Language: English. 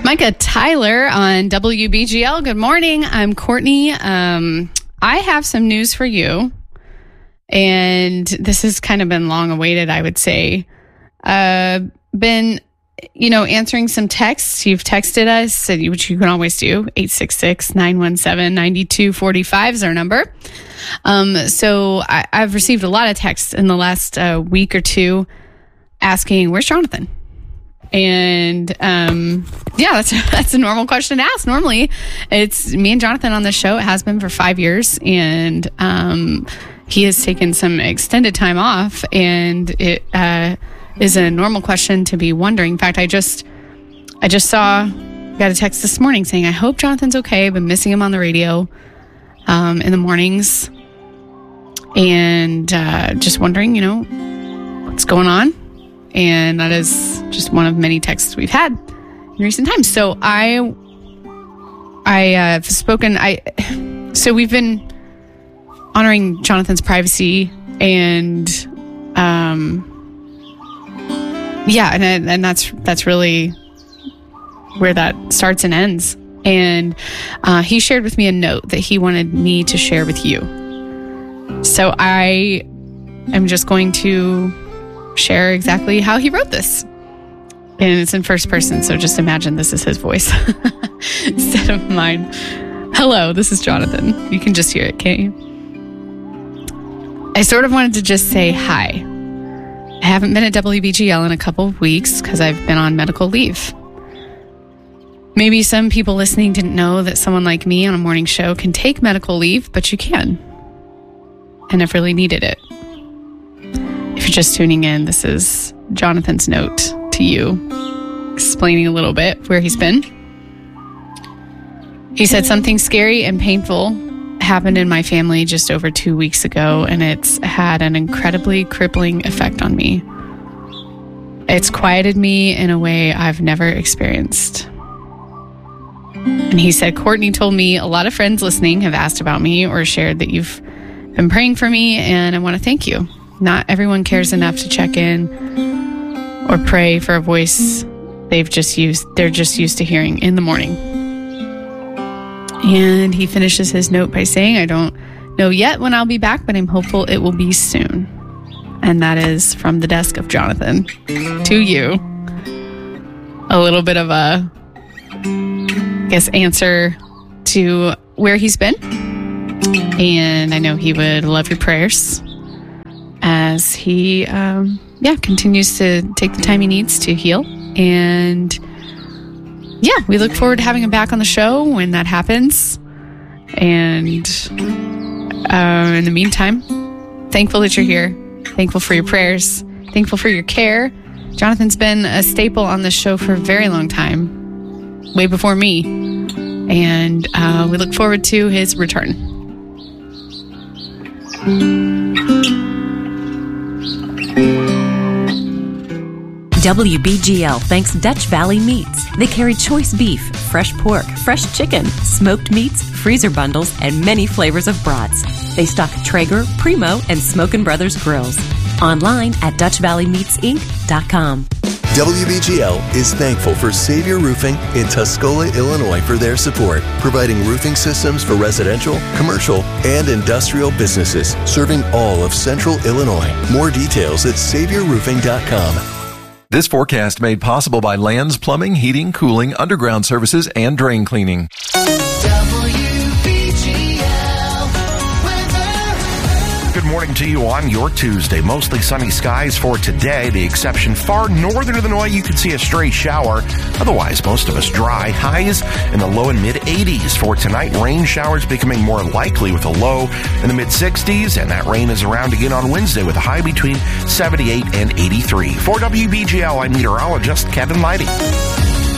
Micah Tyler on WBGL. Good morning. I'm Courtney. I have some news for you. And this has kind of been long awaited, I would say. Been, answering some texts. You've texted us, which you can always do. 866-917-9245 is our number. So I've received a lot of texts in the last week or two asking, where's Jonathan? And that's a normal question to ask. Normally, it's me and Jonathan on the show. It has been for 5 years, and he has taken some extended time off, and it is a normal question to be wondering. In fact, I just got a text this morning saying, I hope Jonathan's okay. I've been missing him on the radio in the mornings, and just wondering, what's going on. And that is just one of many texts we've had in recent times. So I have spoken. So we've been honoring Jonathan's privacy, and and that's really where that starts and ends. And he shared with me a note that he wanted me to share with you. So I am just going to share exactly how he wrote this. And it's in first person, so just imagine this is his voice instead of mine. Hello, this is Jonathan. You can just hear it, can't you? I sort of wanted to just say hi. I haven't been at WBGL in a couple of weeks because I've been on medical leave. Maybe some people listening didn't know that someone like me on a morning show can take medical leave, but you can. And I've really needed it. If you're just tuning in, this is Jonathan's note to you, explaining a little bit where he's been. He said something scary and painful happened in my family just over 2 weeks ago, and it's had an incredibly crippling effect on me. It's quieted me in a way I've never experienced. And he said, Courtney told me a lot of friends listening have asked about me or shared that you've been praying for me, and I want to thank you. Not everyone cares enough to check in or pray for a voice they're just used to hearing in the morning. And he finishes his note by saying, I don't know yet when I'll be back, but I'm hopeful it will be soon. And that is from the desk of Jonathan to you. A little bit of a, answer to where he's been. And I know he would love your prayers as he, continues to take the time he needs to heal. And we look forward to having him back on the show when that happens. And in the meantime, thankful that you're here. Thankful for your prayers. Thankful for your care. Jonathan's been a staple on this show for a very long time, way before me. And we look forward to his return. WBGL thanks Dutch Valley Meats. They carry choice beef, fresh pork, fresh chicken, smoked meats, freezer bundles, and many flavors of brats. They stock Traeger, Primo, and Smokin' Brothers grills. Online at DutchValleyMeatsInc.com. WBGL is thankful for Savior Roofing in Tuscola, Illinois for their support, providing roofing systems for residential, commercial, and industrial businesses, serving all of Central Illinois. More details at SaviorRoofing.com. This forecast made possible by Lands Plumbing, Heating, Cooling, Underground Services, and Drain Cleaning. Good morning to you on your Tuesday. Mostly sunny skies for today. The exception, far northern Illinois, you could see a stray shower. Otherwise, most of us dry. Highs in the low and mid 80s for tonight. Rain showers becoming more likely with a low in the mid 60s. And that rain is around again on Wednesday with a high between 78 and 83. For WBGL, I'm meteorologist Kevin Leidy.